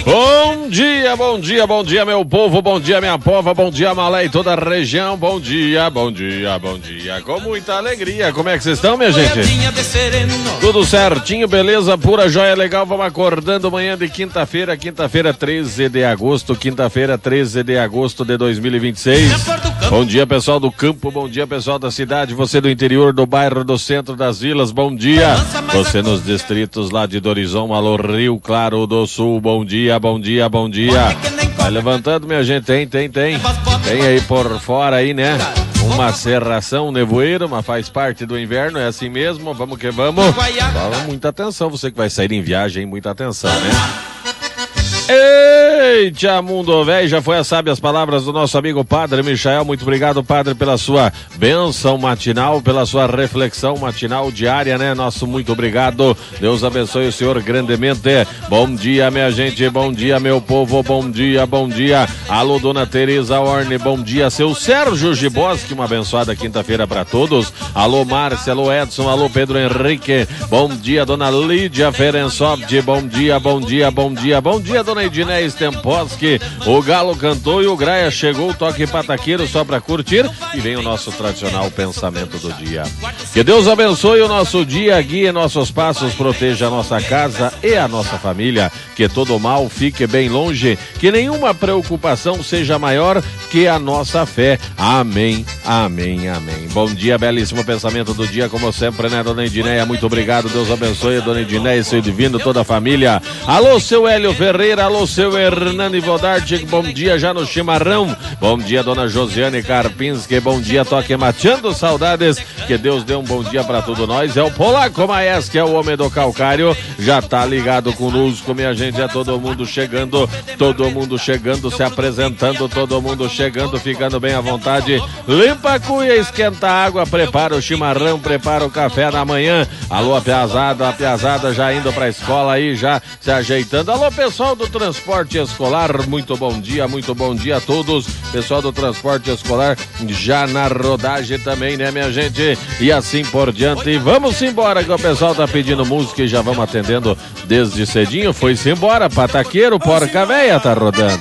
Bom dia, bom dia, bom dia, meu povo, bom dia, minha pova, bom dia, Malé e toda a região, bom dia, bom dia, bom dia, com muita alegria. Como é que vocês estão, minha gente? Tudo certinho, beleza, pura joia, legal, vamos acordando manhã de quinta-feira, 13 de agosto, quinta-feira, 13 de agosto de 2026. Bom dia, pessoal do campo, bom dia, pessoal da cidade, você do interior, do bairro, do centro, das vilas, bom dia. Você nos distritos lá de Dorizão, alô, Rio Claro do Sul, bom dia, bom dia, bom dia. Vai levantando, minha gente, tem aí por fora aí, né? Uma cerração, um nevoeiro, mas faz parte do inverno, é assim mesmo, vamos que vamos. Muita atenção, você que vai sair em viagem, muita atenção, né? Eita, mundo velho, já foi a sábia as palavras do nosso amigo Padre Michael. Muito obrigado, Padre, pela sua bênção matinal, pela sua reflexão matinal diária, né? Nosso muito obrigado. Deus abençoe o senhor grandemente. Bom dia, minha gente, bom dia, meu povo, bom dia, bom dia. Alô, dona Tereza Orne, bom dia, seu Sérgio Giboski, uma abençoada quinta-feira para todos. Alô, Márcia, alô, Edson, alô, Pedro Henrique. Bom dia, dona Lídia Ferensoft, bom dia, bom dia, bom dia, bom dia, dona Edinei Stemposki. O Galo cantou e o Graia chegou, o toque pataqueiro só pra curtir, e vem o nosso tradicional pensamento do dia. Que Deus abençoe o nosso dia, guie nossos passos, proteja a nossa casa e a nossa família, que todo mal fique bem longe, que nenhuma preocupação seja maior que a nossa fé. Amém, amém, amém. Bom dia, belíssimo pensamento do dia, como sempre, né, dona Edneia? Muito obrigado, Deus abençoe a dona Edneia, seu divino, toda a família. Alô, seu Hélio Ferreira, alô, seu Hernani Vodarte, bom dia já no chimarrão. Bom dia, dona Josiane Karpinski, bom dia, toque mateando saudades. Que Deus dê um bom dia pra todos nós. É o Polaco Maes, que é o homem do calcário, já tá ligado conosco, minha gente. É todo mundo chegando, se apresentando, todo mundo chegando, ficando bem à vontade. Limpa a cuia, esquenta a água, prepara o chimarrão, prepara o café da manhã. Alô, a piazada já indo pra escola aí, já se ajeitando. Alô, pessoal do transporte escolar, muito bom dia a todos. Pessoal do transporte escolar já na rodagem também, né, minha gente? E assim por diante. E vamos embora, que o pessoal tá pedindo música e já vamos atendendo desde cedinho. Foi-se embora, pataqueiro, porca véia, tá rodando.